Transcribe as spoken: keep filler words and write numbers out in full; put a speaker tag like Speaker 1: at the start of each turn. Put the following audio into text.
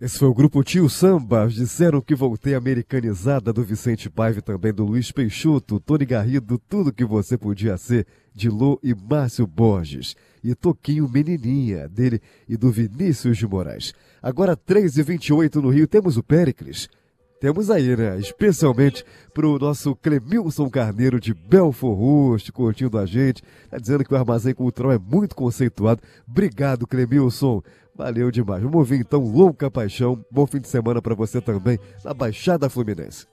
Speaker 1: Esse foi o grupo Tio Samba. Disseram que voltei americanizada do Vicente Paiva e também do Luiz Peixoto, Tony Garrido, tudo que você podia ser, de Lô e Márcio Borges. E Toquinho Menininha, dele e do Vinícius de Moraes. Agora, três e vinte e oito no Rio, temos o Péricles. Temos aí, né? Especialmente pro nosso Clemilson Carneiro de Belfort Roxo, curtindo a gente. Tá dizendo que o Armazém Cultural é muito conceituado. Obrigado, Clemilson. Valeu demais. Vamos ouvir então Louca Paixão. Bom fim de semana para você também na Baixada Fluminense.